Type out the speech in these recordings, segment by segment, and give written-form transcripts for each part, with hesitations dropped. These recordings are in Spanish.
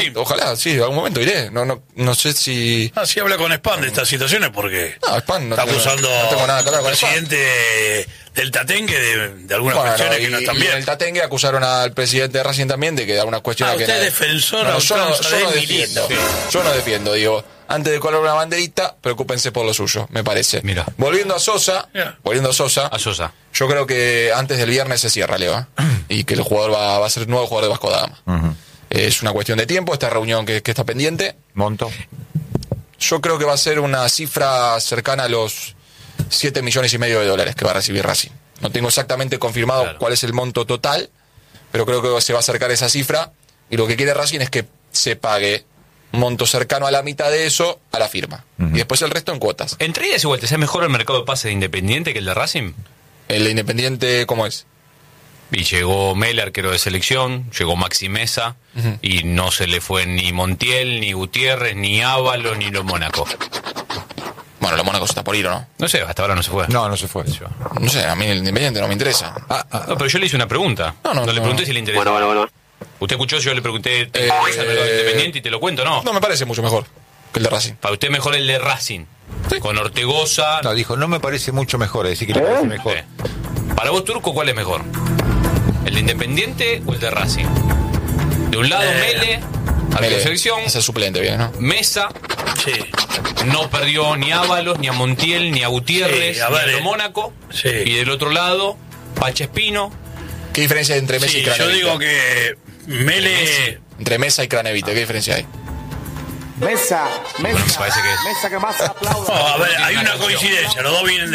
Ojalá, sí, en algún momento iré. No sé si... Sí habla con Spam de estas situaciones porque Spam está acusando no tengo nada que hablar al con presidente del Tatengue de algunas cuestiones que no están y bien. en el Tatengue acusaron al presidente de Racing también de que de algunas cuestiones que... Usted es defensor yo no defiendo. Milito. Sí. Yo no defiendo, digo, antes de colgar una banderita, preocúpense por lo suyo, me parece. Mira. Volviendo a Sosa, A Sosa. yo creo que antes del viernes se cierra, Leo, y que el jugador va a ser nuevo jugador de Vasco da Gama. Es una cuestión de tiempo, esta reunión que está pendiente. Monto. Yo creo que va a ser una cifra cercana a los 7,5 millones de dólares que va a recibir Racing. No tengo exactamente confirmado cuál es el monto total, pero creo que se va a acercar esa cifra, y lo que quiere Racing es que se pague un monto cercano a la mitad de eso a la firma. Y después el resto en cuotas. Entre idas y vueltas, ¿es mejor el mercado de pases de Independiente que el de Racing? El de Independiente, ¿cómo es? Y llegó Mele, arquero de selección, llegó Maxi Mesa, y no se le fue ni Montiel, ni Gutiérrez, ni Ábalos, ni los Mónaco. Bueno, los Mónacos está por ir, ¿o no? No sé, hasta ahora no se fue. No se fue. No sé, a mí el Independiente no me interesa. No, pero yo le hice una pregunta. No le pregunté si le interesa. Bueno. Usted escuchó, yo le pregunté, ¿te interesa el mercado de Independiente? Y te lo cuento, ¿no? No, me parece mucho mejor que el de Racing. Para usted mejor el de Racing. Sí. Con Ortegoza. No, dijo, no me parece mucho mejor, es decir que le parece mejor. Para vos, Turco, ¿cuál es mejor? ¿El de Independiente o el de Racing? De un lado, Mele, arquero de selección. Es el suplente, bien, ¿no? Mesa. Sí. No perdió ni a Ábalos, ni a Montiel, ni a Gutiérrez, Sí, a ni ver, a Lo Mónaco. sí. Y del otro lado, Pache Espino. ¿Qué diferencia hay entre Mesa y Sí, yo Cranevite? digo que Mele... Entre Mesa y Cranevite, ¿qué diferencia hay? Mesa, Bueno, me parece que es. mesa que más aplauda. No, a ver, hay una coincidencia. Los dos vienen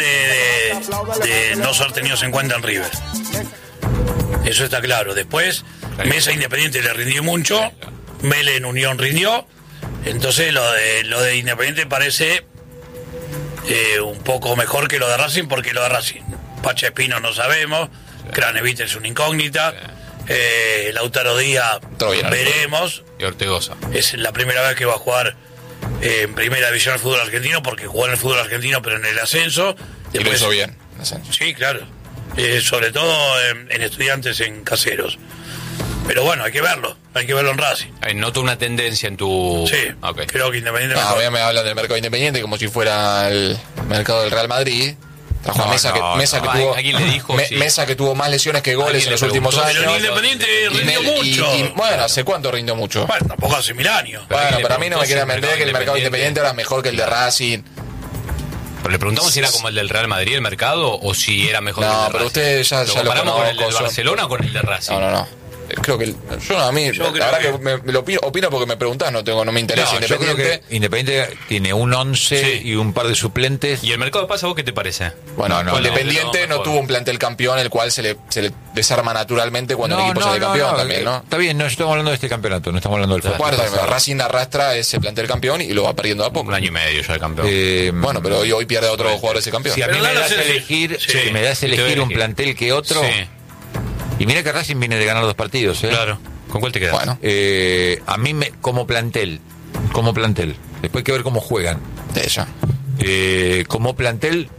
de no ser tenidos en cuenta en River. Eso está claro. Después, Mesa Independiente le rindió mucho. Mele en Unión rindió. Entonces, lo de Independiente parece un poco mejor que lo de Racing, porque lo de Racing, Pacha Espino no sabemos. Cranevite es una incógnita. Lautaro Díaz, veremos. Y Ortegoza. Es la primera vez que va a jugar en primera división del fútbol argentino, porque jugó en el fútbol argentino, pero en el ascenso. Y lo hizo bien. el ascenso. Sí, claro. Sobre todo en Estudiantes, en Caseros. Pero bueno, hay que verlo en Racing. Noto una tendencia en tu... Sí, okay. Creo que Independiente... A mí me hablan del mercado independiente como si fuera el mercado del Real Madrid. Trajo a Mesa que tuvo, ¿alguien le dijo? Mesa que tuvo más lesiones que goles en los últimos años. Pero Independiente rindió mucho. Bueno, ¿hace cuánto rindió mucho? Bueno, tampoco hace 1000 años. Bueno, pero a mí no me quieran vender que el mercado independiente era mejor que el de Racing. Pero le preguntamos si era como el del Real Madrid el mercado o si era mejor que el de Racing. No, pero usted ya lo comparamos con el de conozco. Barcelona o con el de Racing. No. Creo que la verdad que me lo opino porque me preguntás, no me interesa Yo creo Independiente. que Independiente tiene un 11 y un par de suplentes. ¿Y el mercado de pase, vos qué te parece? Bueno, Independiente no tuvo un plantel campeón, el cual se le desarma naturalmente cuando el equipo sale campeón también, ¿no? Está bien, no estamos hablando de este campeonato, no estamos haando del fútbol. Racing arrastra ese plantel campeón y lo va perdiendo a poco. Un año y medio ya de campeón. Bueno, pero hoy pierde a otro jugador ese campeón. Si a mí me das elegir, si me das elegir un plantel que otro, y mira que Racing viene de ganar 2 partidos, Claro. ¿Con cuál te quedas? Bueno. A mí como plantel, después hay que ver cómo juegan. Ella. Como plantel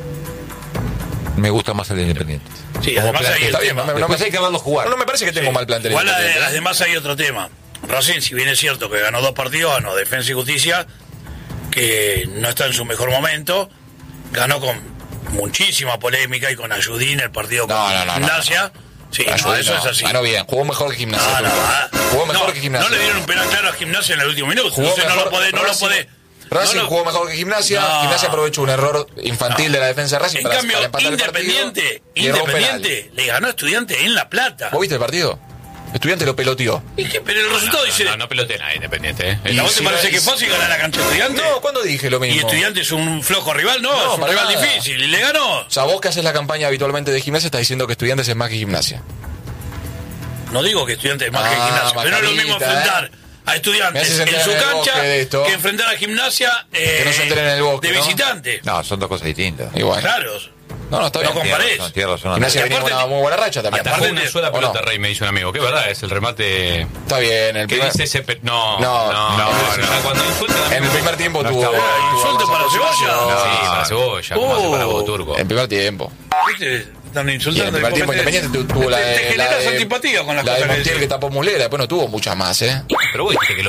me gusta más el de Independiente. Sí, Como además plantel. hay el Está bien, tema. Después hay que verlo jugar. No me parece que tengo mal plantel. Igual Independiente. además hay otro tema. Racing, si bien es cierto que ganó 2 partidos, ganó Defensa y Justicia, que no está en su mejor momento, ganó con muchísima polémica y con Ayudín el partido con Gimnasia. Sí, eso es así. Ganó bien, jugó mejor que Gimnasia. Jugó mejor que Gimnasia. No le dieron un penal claro a Gimnasia en el último minuto. Jugó Entonces mejor, no lo puede. Racing jugó mejor que Gimnasia. Gimnasia aprovechó un error infantil de la defensa de Racing En para cambio, empatar Independiente le ganó a Estudiantes en La Plata. ¿Vos viste el partido? Estudiante lo peloteó. Pero el resultado dice... No pelotea nada Independiente. ¿A vos te parece que es fácil ganar la cancha de Estudiantes? No, ¿cuándo dije lo mismo? ¿Y Estudiantes es un flojo rival? No, es un para rival nada. difícil. Y le ganó. O sea, vos que haces la campaña habitualmente de Gimnasia estás diciendo que Estudiantes es más que Gimnasia. No digo que Estudiantes es más que Gimnasia, pero no es lo mismo enfrentar a Estudiantes en su cancha que enfrentar a Gimnasia que no se enteren en el bosque, de ¿no? visitante. No, son 2 cosas distintas. Igual. Claro. No, está bien. No comparés. Gimnasia venía con una muy buena racha también. Atajó una sola pelota, Rey, me dice un amigo. ¿Qué verdad es? El remate... Está bien. El ¿Qué primer... dice ese... No. Cuando insulta... En el primer tiempo tuvo... ¿Insulto para Cebolla? Sí, para Cebolla. ¿Cómo hace para vos, Turco? En primer tiempo. ¿Viste? Están Y en insultando. el primer tiempo Independiente tuvo te generas antipatía con las la cosas de que Montiel decís. que tapó Muslera, después no tuvo muchas más, ¿eh? Pero vos dijiste que